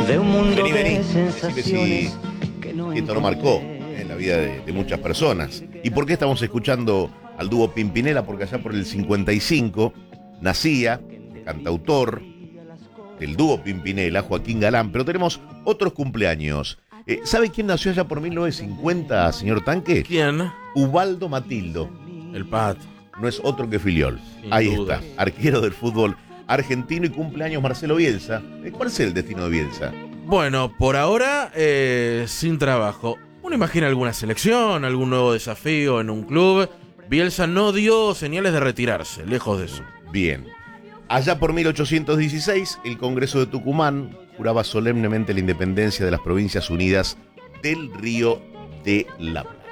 de un mundo Vení, de decime sensaciones que no esto no marcó en la vida de muchas personas. ¿Y por qué estamos escuchando al dúo Pimpinela? Porque allá por el 55 nacía el cantautor del dúo Pimpinela, Joaquín Galán, pero tenemos otros cumpleaños. ¿Sabe quién nació allá por 1950, señor Tanque? ¿Quién? Ubaldo Matildo. El Pato. No es otro que Filiol. Sin Ahí duda. está, arquero del fútbol argentino, y cumpleaños Marcelo Bielsa. ¿Cuál es el destino de Bielsa? Bueno, por ahora, sin trabajo. Uno imagina alguna selección, algún nuevo desafío en un club. Bielsa no dio señales de retirarse, lejos de eso. Bien. Allá por 1816, el Congreso de Tucumán juraba solemnemente la independencia de las Provincias Unidas del Río de la Plata.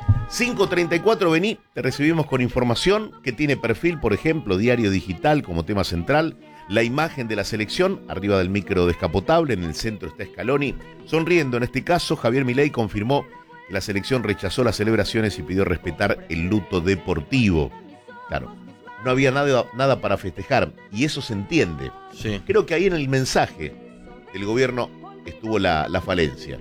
5:34, vení, te recibimos con información que tiene perfil, por ejemplo, diario digital como tema central, la imagen de la selección, arriba del micro descapotable, en el centro está Scaloni, sonriendo. En este caso, Javier Milei confirmó que la selección rechazó las celebraciones y pidió respetar el luto deportivo. Claro, no había nada para festejar, y eso se entiende. Sí. Creo que ahí en el mensaje del gobierno estuvo la falencia.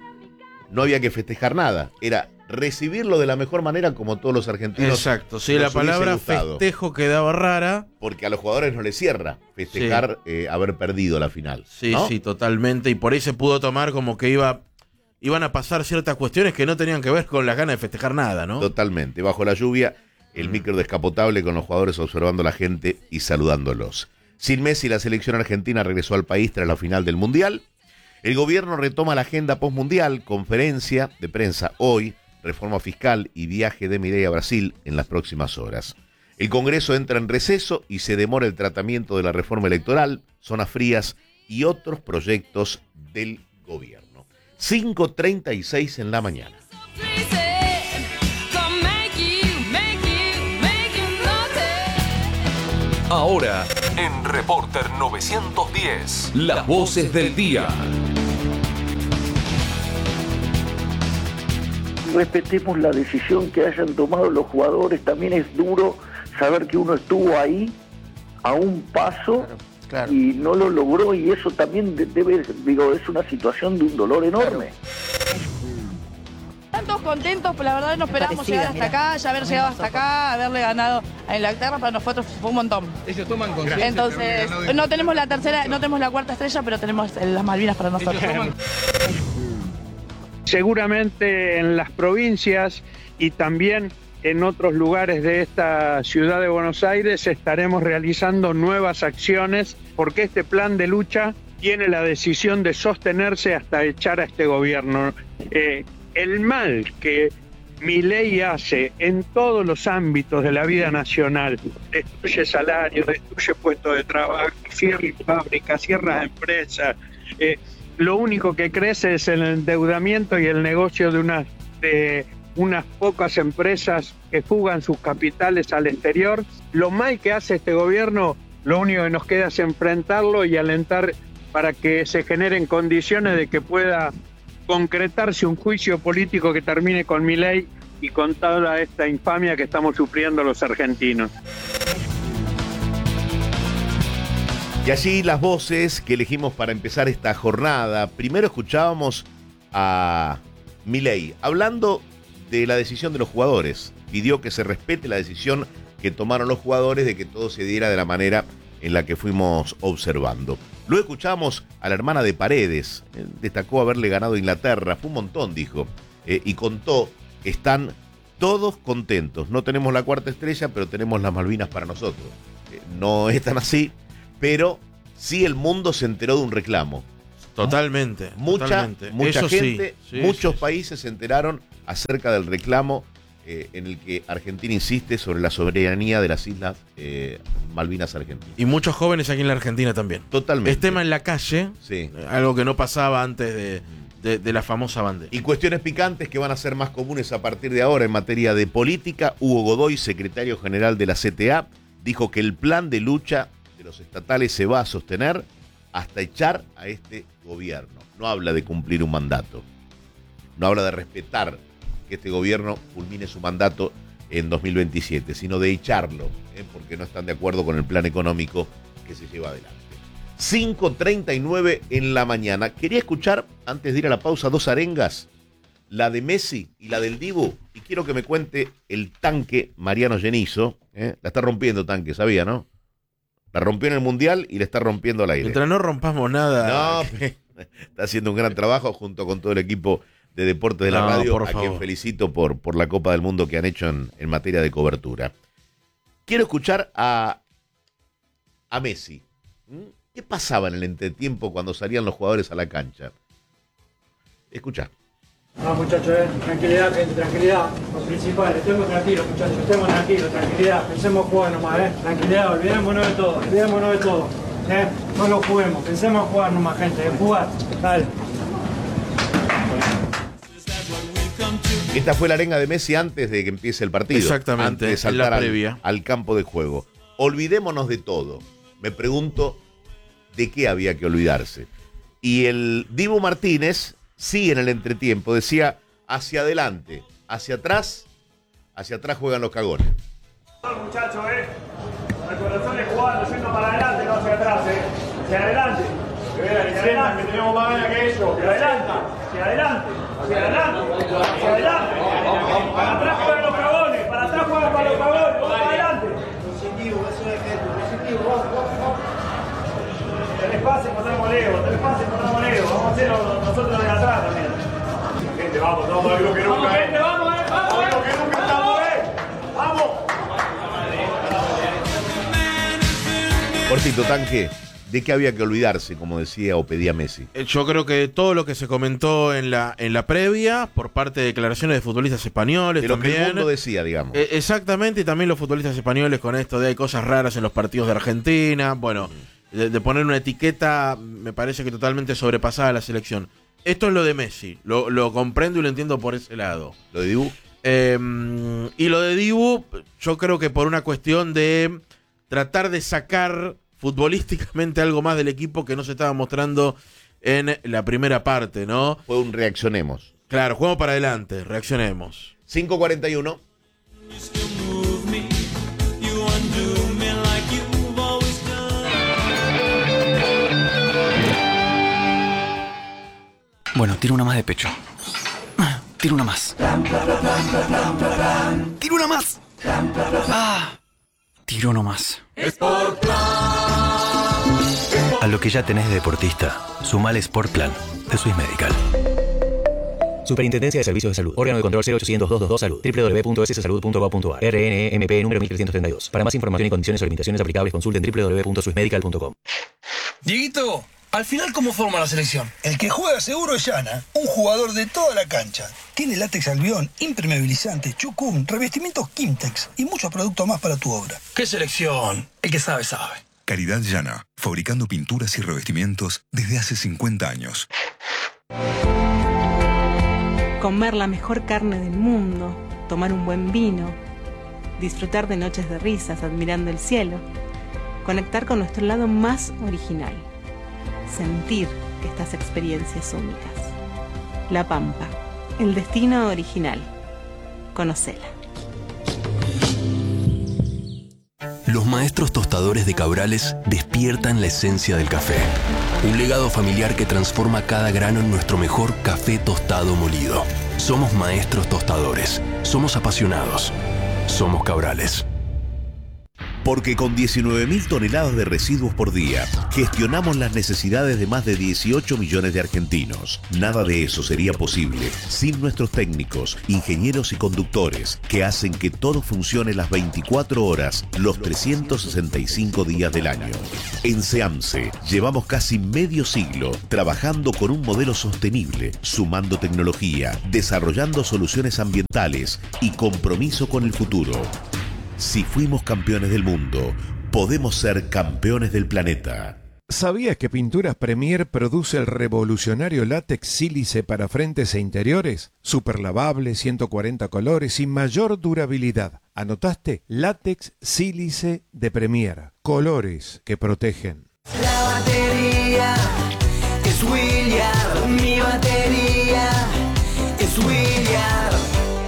No había que festejar nada, era recibirlo de la mejor manera como todos los argentinos. Exacto, sí, nos la hubiese palabra gustado. festejo quedaba rara. Porque a los jugadores no les cierra festejar haber perdido la final. Sí, ¿no? sí, totalmente. Y por ahí se pudo tomar como que iban a pasar ciertas cuestiones que no tenían que ver con las ganas de festejar nada, ¿no? Totalmente. Bajo la lluvia, el micro descapotable con los jugadores observando a la gente y saludándolos. Sin Messi, la selección argentina regresó al país tras la final del Mundial. El gobierno retoma la agenda postmundial, conferencia de prensa hoy, reforma fiscal y viaje de Milei a Brasil en las próximas horas. El Congreso entra en receso y se demora el tratamiento de la reforma electoral, zonas frías y otros proyectos del gobierno. 5:36 en la mañana. Ahora, en Reporter 910, las voces del día. Respetemos la decisión que hayan tomado los jugadores. También es duro saber que uno estuvo ahí a un paso, Claro. y no lo logró, y eso también es una situación de un dolor enorme. Están todos contentos, pero la verdad no esperamos Parecida, llegar hasta mirá. acá, ya haber llegado hasta acá, haberle ganado a Inglaterra, para nosotros fue un montón. Ellos toman conciencia. Entonces, no tenemos la tercera, no tenemos la cuarta estrella, pero tenemos las Malvinas para nosotros. Seguramente en las provincias y también en otros lugares de esta ciudad de Buenos Aires estaremos realizando nuevas acciones, porque este plan de lucha tiene la decisión de sostenerse hasta echar a este gobierno. El mal que Milei hace en todos los ámbitos de la vida nacional, destruye salarios, destruye puestos de trabajo, cierra fábricas, cierra empresas, lo único que crece es el endeudamiento y el negocio de unas pocas empresas que fugan sus capitales al exterior. Lo mal que hace este gobierno, lo único que nos queda es enfrentarlo y alentar para que se generen condiciones de que pueda concretarse un juicio político que termine con Milei y con toda esta infamia que estamos sufriendo los argentinos. Y allí las voces que elegimos para empezar esta jornada. Primero escuchábamos a Milei hablando de la decisión de los jugadores. Pidió que se respete la decisión que tomaron los jugadores de que todo se diera de la manera en la que fuimos observando. Luego escuchamos a la hermana de Paredes. Destacó haberle ganado a Inglaterra. Fue un montón, dijo. Y contó, están todos contentos. No tenemos la cuarta estrella, pero tenemos las Malvinas para nosotros. No es tan así, pero sí el mundo se enteró de un reclamo. Totalmente. Mucha Eso gente, sí, muchos sí. países se enteraron acerca del reclamo en el que Argentina insiste sobre la soberanía de las islas Malvinas Argentinas. Y muchos jóvenes aquí en la Argentina también. Totalmente. Es tema en la calle, Sí. algo que no pasaba antes de la famosa bandera. Y cuestiones picantes que van a ser más comunes a partir de ahora en materia de política. Hugo Godoy, secretario general de la CTA, dijo que el plan de lucha de los estatales se va a sostener hasta echar a este gobierno. No habla de cumplir un mandato. No habla de respetar que este gobierno culmine su mandato en 2027, sino de echarlo, porque no están de acuerdo con el plan económico que se lleva adelante. 5:39 en la mañana. Quería escuchar, antes de ir a la pausa, 2 arengas. La de Messi y la del Dibu. Y quiero que me cuente el Tanque Mariano Genizo. La está rompiendo Tanque, sabía, ¿no? La rompió en el Mundial y le está rompiendo al aire. Mientras no rompamos nada. No, está haciendo un gran trabajo junto con todo el equipo de Deportes de la Radio, a quien felicito por la Copa del Mundo que han hecho en materia de cobertura. Quiero escuchar a Messi. ¿Qué pasaba en el entretiempo cuando salían los jugadores a la cancha? Escuchá. No, muchachos, tranquilidad, gente, tranquilidad. Lo principal, estemos tranquilos, muchachos, estemos tranquilos, tranquilidad. Pensemos jugar nomás, tranquilidad, olvidémonos de todo, No lo juguemos, pensemos jugar nomás, gente, jugar, dale. Esta fue la arenga de Messi antes de que empiece el partido. Exactamente, antes de saltar en la previa. al campo de juego. Olvidémonos de todo. Me pregunto de qué había que olvidarse. Y el Dibu Martínez, sí, en el entretiempo, decía hacia adelante, hacia atrás juegan los cagones. Muchachos, el corazón es jugando, yendo para adelante, no hacia atrás, hacia adelante. Hacia adelante, que tenemos más ganas que ellos. Hacia adelante. Para atrás juegan los cagones, para los cagones, vamos para adelante. Positivo, eso es positivo, vamos. Telespase, encontramos Leo, vamos a hacerlo nosotros de atrás también. Gente, vamos, algo que nunca. Gente, vamos, algo que nunca estamos, vamos. Cortito, Tanque, ¿de qué había que olvidarse, como decía o pedía Messi? Yo creo que todo lo que se comentó en la previa, por parte de declaraciones de futbolistas españoles de lo también. Que el mundo decía, digamos. Exactamente, y también los futbolistas españoles con esto de hay cosas raras en los partidos de Argentina. Bueno, de poner una etiqueta, me parece que totalmente sobrepasada a la selección. Esto es lo de Messi, lo comprendo y lo entiendo por ese lado. ¿Lo de Dibu? Y lo de Dibu, yo creo que por una cuestión de tratar de sacar futbolísticamente algo más del equipo que no se estaba mostrando en la primera parte, ¿no? Fue un reaccionemos. Claro, juguemos para adelante, reaccionemos. 5:41. Bueno, tiro una más de pecho. Tiro una más. Tiro una más. Tiro no más. A lo que ya tenés de deportista, sumale Sport Plan de Swiss Medical. Superintendencia de Servicios de Salud. Órgano de control 0800-222 Salud. www.ssalud.gov.ar. RNMP número 1332. Para más información y condiciones o limitaciones aplicables, consulten www.swissmedical.com. Dieguito, al final, ¿cómo forma la selección? El que juega seguro es Yana, un jugador de toda la cancha. Tiene látex albión, impermeabilizante, chucún, revestimientos Kimtex y muchos productos más para tu obra. ¿Qué selección? El que sabe, sabe. Caridad Yana, fabricando pinturas y revestimientos desde hace 50 años. Comer la mejor carne del mundo, tomar un buen vino, disfrutar de noches de risas admirando el cielo, conectar con nuestro lado más original, sentir estas experiencias únicas. La Pampa, el destino original. Conocela. Los maestros tostadores de Cabrales despiertan la esencia del café. Un legado familiar que transforma cada grano en nuestro mejor café tostado molido. Somos maestros tostadores. Somos apasionados. Somos Cabrales. Porque con 19.000 toneladas de residuos por día, gestionamos las necesidades de más de 18 millones de argentinos. Nada de eso sería posible sin nuestros técnicos, ingenieros y conductores, que hacen que todo funcione las 24 horas, los 365 días del año. En SEAMSE llevamos casi medio siglo trabajando con un modelo sostenible, sumando tecnología, desarrollando soluciones ambientales y compromiso con el futuro. Si fuimos campeones del mundo, podemos ser campeones del planeta. ¿Sabías que Pinturas Premier produce el revolucionario látex sílice para frentes e interiores? Super lavable, 140 colores y mayor durabilidad. ¿Anotaste? Látex sílice de Premier. Colores que protegen. La batería es William. Mi batería es William.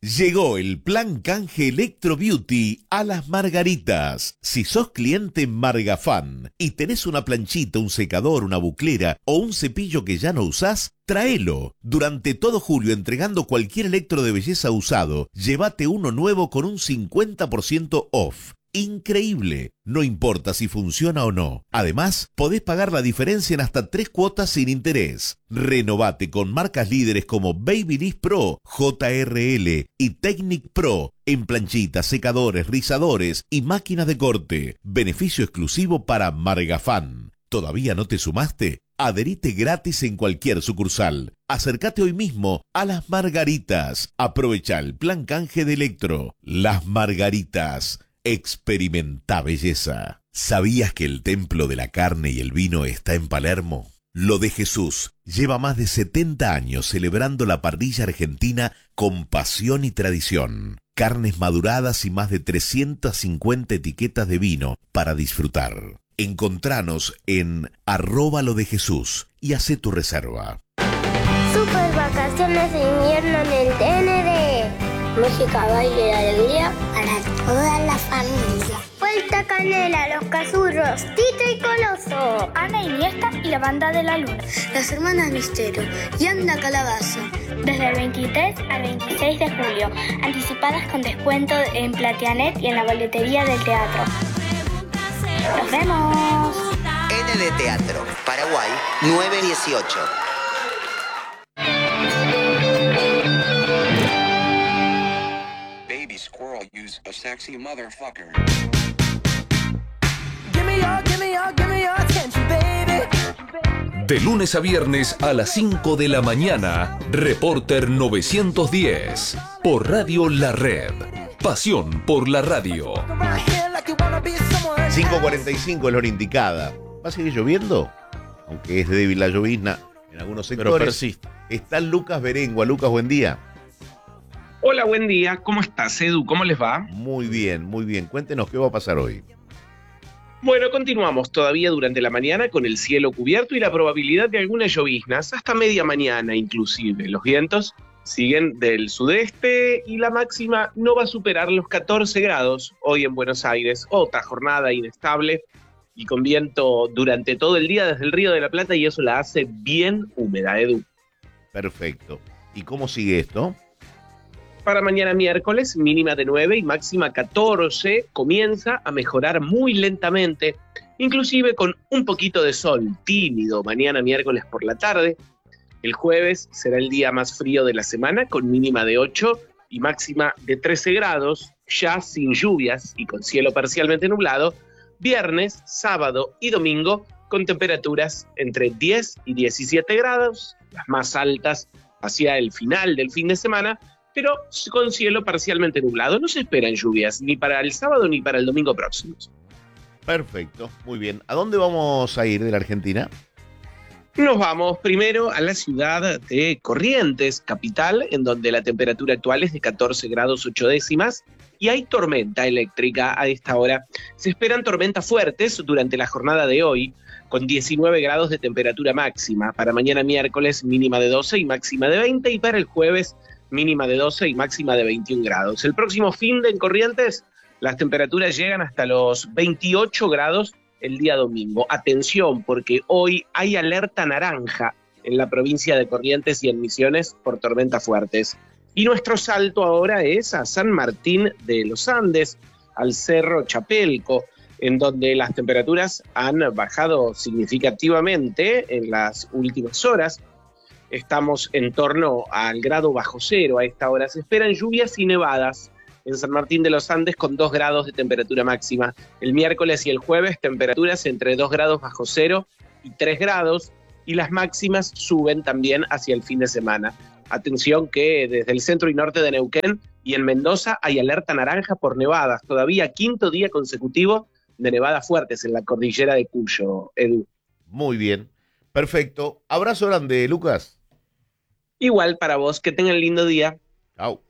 Llegó el plan canje Electro Beauty a Las Margaritas. Si sos cliente Margafan y tenés una planchita, un secador, una buclera o un cepillo que ya no usás, tráelo. Durante todo julio, entregando cualquier electro de belleza usado, llévate uno nuevo con un 50% off. Increíble, no importa si funciona o no. Además, podés pagar la diferencia en hasta 3 cuotas sin interés. Renovate con marcas líderes como Babyliss Pro, JRL y Technic Pro en planchitas, secadores, rizadores y máquinas de corte. Beneficio exclusivo para Margafan. ¿Todavía no te sumaste? Adherite gratis en cualquier sucursal. Acércate hoy mismo a Las Margaritas. Aprovecha el plan canje de Electro. Las Margaritas. Experimenta belleza. ¿Sabías que el templo de la carne y el vino está en Palermo? Lo de Jesús lleva más de 70 años celebrando la parrilla argentina con pasión y tradición. Carnes maduradas y más de 350 etiquetas de vino para disfrutar. Encontranos en @lodejesús y hacé tu reserva. Super vacaciones de invierno en el TND. Música, baile y alegría para toda la familia. Vuelta Canela, Los Cazurros, Tito y Coloso, Ana Iniesta y la Banda de la Luna, Las Hermanas Misterio y Anda Calabaza. Desde el 23 al 26 de julio, anticipadas con descuento en Platianet y en la boletería del teatro. ¡Nos vemos! ND Teatro, Paraguay, 918. Baby squirrel use a sexy motherfucker. De lunes a viernes a las 5 de la mañana, Reporter 910, por Radio La Red. Pasión por la radio. 5:45 es la hora indicada. ¿Va a seguir lloviendo? Aunque es débil la llovizna en algunos sectores. Pero persiste. Está Lucas Berengua. Lucas, buen día. Hola, buen día. ¿Cómo estás, Edu? ¿Cómo les va? Muy bien, muy bien. Cuéntenos qué va a pasar hoy. Bueno, continuamos todavía durante la mañana con el cielo cubierto y la probabilidad de algunas lloviznas, hasta media mañana inclusive. Los vientos siguen del sudeste y la máxima no va a superar los 14 grados hoy en Buenos Aires. Otra jornada inestable y con viento durante todo el día desde el Río de la Plata y eso la hace bien húmeda, Edu. Perfecto. ¿Y cómo sigue esto? Para mañana miércoles, mínima de 9 y máxima 14, comienza a mejorar muy lentamente, inclusive con un poquito de sol tímido mañana miércoles por la tarde. El jueves será el día más frío de la semana, con mínima de 8 y máxima de 13 grados, ya sin lluvias y con cielo parcialmente nublado. Viernes, sábado y domingo, con temperaturas entre 10 y 17 grados, las más altas hacia el final del fin de semana, pero con cielo parcialmente nublado. No se esperan lluvias ni para el sábado ni para el domingo próximos. Perfecto, muy bien. ¿A dónde vamos a ir de la Argentina? Nos vamos primero a la ciudad de Corrientes, capital, en donde la temperatura actual es de 14 grados 8 décimas y hay tormenta eléctrica a esta hora. Se esperan tormentas fuertes durante la jornada de hoy, con 19 grados de temperatura máxima. Para mañana miércoles, mínima de 12 y máxima de 20, y para el jueves, mínima de 12 y máxima de 21 grados. El próximo fin de en Corrientes, las temperaturas llegan hasta los 28 grados el día domingo. Atención, porque hoy hay alerta naranja en la provincia de Corrientes y en Misiones por tormentas fuertes. Y nuestro salto ahora es a San Martín de los Andes, al Cerro Chapelco, en donde las temperaturas han bajado significativamente en las últimas horas. Estamos en torno al grado bajo cero a esta hora. Se esperan lluvias y nevadas en San Martín de los Andes con 2 grados de temperatura máxima. El miércoles y el jueves temperaturas entre 2 grados bajo cero y 3 grados y las máximas suben también hacia el fin de semana. Atención que desde el centro y norte de Neuquén y en Mendoza hay alerta naranja por nevadas. Todavía 5º día consecutivo de nevadas fuertes en la cordillera de Cuyo, Edu. Muy bien, perfecto. Abrazo grande, Lucas. Igual para vos, que tengan lindo día. Chau.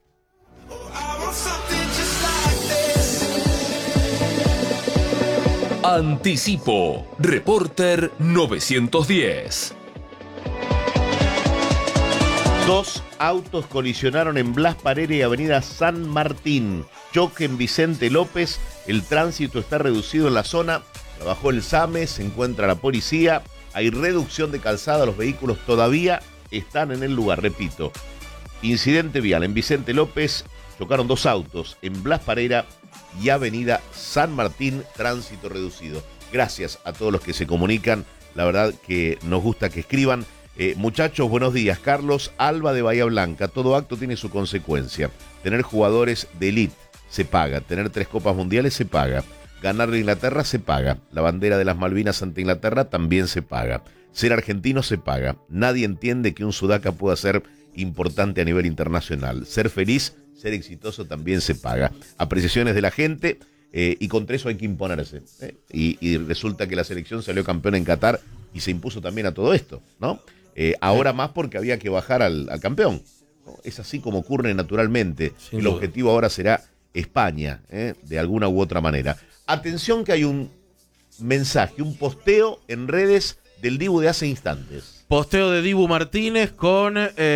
Anticipo, Reporter 910. Dos autos colisionaron en Blas Parera y Avenida San Martín. Choque en Vicente López. El tránsito está reducido en la zona. Trabajó el SAME, se encuentra la policía. Hay reducción de calzada. Los vehículos todavía están en el lugar. Repito, incidente vial en Vicente López. Chocaron dos autos en Blas Parera y Avenida San Martín. Tránsito reducido. Gracias a todos los que se comunican. La verdad que nos gusta que escriban. Muchachos, buenos días. Carlos Alba de Bahía Blanca. Todo acto tiene su consecuencia. Tener jugadores de elite se paga. Tener 3 Copas Mundiales se paga. Ganarle a Inglaterra se paga. La bandera de las Malvinas ante Inglaterra también se paga. Ser argentino se paga. Nadie entiende que un sudaca pueda ser importante a nivel internacional. Ser feliz, ser exitoso también se paga. Apreciaciones de la gente y contra eso hay que imponerse. Y resulta que la selección salió campeona en Qatar y se impuso también a todo esto, ¿no? Ahora más porque había que bajar al campeón, ¿no? Es así como ocurre naturalmente. El objetivo ahora será España, de alguna u otra manera. Atención que hay un mensaje, un posteo en redes del Dibu de hace instantes. Posteo de Dibu Martínez con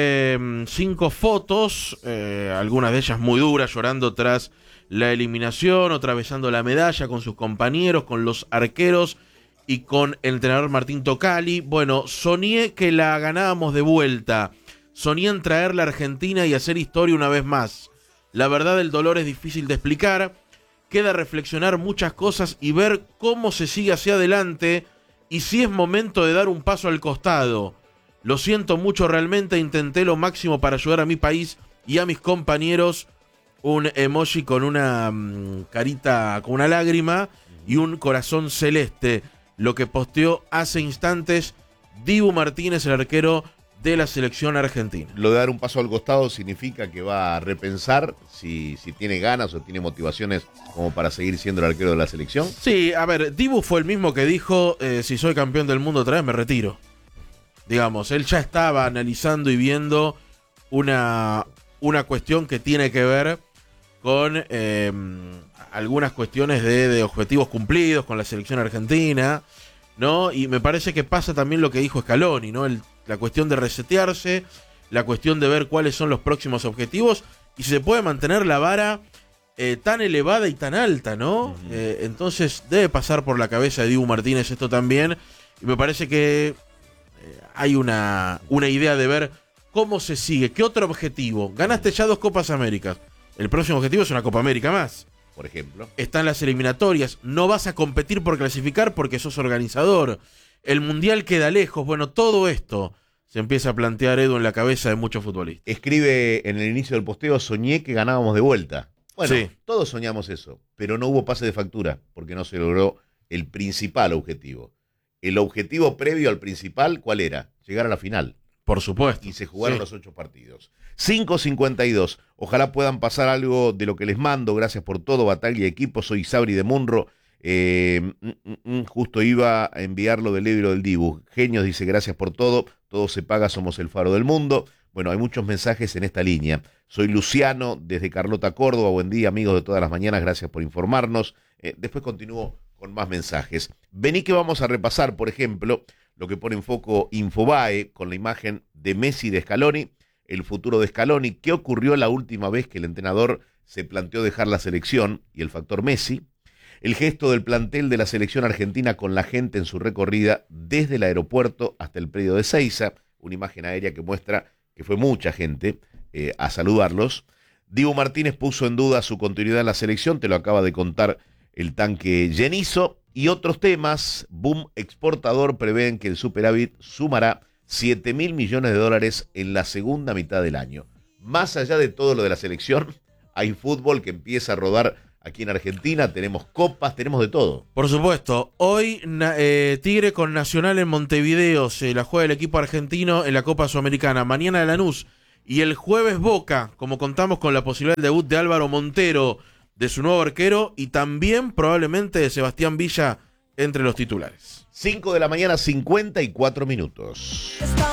5 fotos, algunas de ellas muy duras, llorando tras la eliminación, otra besando la medalla con sus compañeros, con los arqueros y con el entrenador Martín Tocali. Bueno, soñé que la ganábamos de vuelta. Soñé en traer la Argentina y hacer historia una vez más. La verdad, el dolor es difícil de explicar. Queda reflexionar muchas cosas y ver cómo se sigue hacia adelante y si es momento de dar un paso al costado. Lo siento mucho realmente, intenté lo máximo para ayudar a mi país y a mis compañeros. Un emoji con una carita, con una lágrima y un corazón celeste. Lo que posteó hace instantes Dibu Martínez, el arquero de la selección argentina. Lo de dar un paso al costado significa que va a repensar si tiene ganas o tiene motivaciones como para seguir siendo el arquero de la selección. Sí, a ver, Dibu fue el mismo que dijo, si soy campeón del mundo otra vez me retiro. Digamos, él ya estaba analizando y viendo una cuestión que tiene que ver con algunas cuestiones de objetivos cumplidos con la selección argentina, ¿no? Y me parece que pasa también lo que dijo Scaloni, ¿no? La cuestión de resetearse, la cuestión de ver cuáles son los próximos objetivos y si se puede mantener la vara tan elevada y tan alta, ¿no? Entonces debe pasar por la cabeza de Dibu Martínez esto también, y me parece que hay una idea de ver cómo se sigue, qué otro objetivo. Ganaste ya 2 Copas Américas, el próximo objetivo es una Copa América más. Por ejemplo. Están las eliminatorias, no vas a competir por clasificar porque sos organizador. El Mundial queda lejos. Bueno, todo esto se empieza a plantear, Edu, en la cabeza de muchos futbolistas. Escribe en el inicio del posteo, soñé que ganábamos de vuelta. Bueno, sí, todos soñamos eso, pero no hubo pase de factura porque no se logró el principal objetivo. El objetivo previo al principal, ¿cuál era? Llegar a la final. Por supuesto. Y se jugaron los 8 partidos. 5:52. Ojalá puedan pasar algo de lo que les mando. Gracias por todo, Bataglia y equipo. Soy Sabri de Munro. Justo iba a enviar lo del libro del Dibu. Genios, dice, gracias por todo. Todo se paga, somos el faro del mundo. Bueno, hay muchos mensajes en esta línea. Soy Luciano, desde Carlota, Córdoba. Buen día, amigos de todas las mañanas. Gracias por informarnos. Después continúo con más mensajes. Vení que vamos a repasar, por ejemplo, lo que pone en foco Infobae con la imagen de Messi de Scaloni, el futuro de Scaloni. ¿Qué ocurrió la última vez que el entrenador se planteó dejar la selección y el factor Messi? El gesto del plantel de la selección argentina con la gente en su recorrida desde el aeropuerto hasta el predio de Ezeiza, una imagen aérea que muestra que fue mucha gente a saludarlos. Dibu Martínez puso en duda su continuidad en la selección, te lo acaba de contar el tanque Genizo. Y otros temas, boom exportador, prevén que el superávit sumará $7.000 millones en la segunda mitad del año. Más allá de todo lo de la selección, hay fútbol que empieza a rodar aquí en Argentina, tenemos copas, tenemos de todo. Por supuesto, hoy Tigre con Nacional en Montevideo, se la juega el equipo argentino en la Copa Sudamericana, mañana Lanús y el jueves Boca, como contamos con la posibilidad del debut de Álvaro Montero, de su nuevo arquero y también probablemente de Sebastián Villa entre los titulares. 5 de la mañana, 54 minutos.